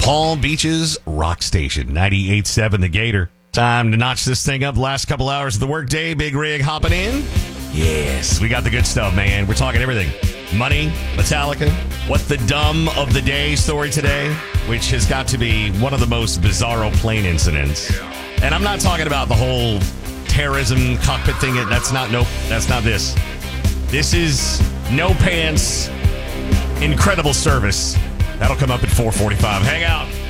Palm Beach's Rock Station, 98.7 The Gator. Time to notch this thing up. Last couple hours of the workday. Big Rig hopping in. Yes, we got the good stuff, man. We're talking everything. Money, Metallica, what the dumb of the day story today, which has got to be one of the most bizarro plane incidents. And I'm not talking about the whole terrorism cockpit thing. That's not this. This is no pants, incredible service. That'll come up at 4:45. Hang out.